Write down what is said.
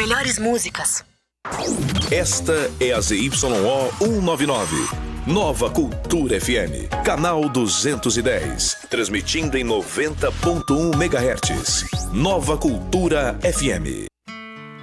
melhores músicas. Esta é a ZYO 199. Nova Cultura FM. Canal 210. Transmitindo em 90.1 MHz. Nova Cultura FM.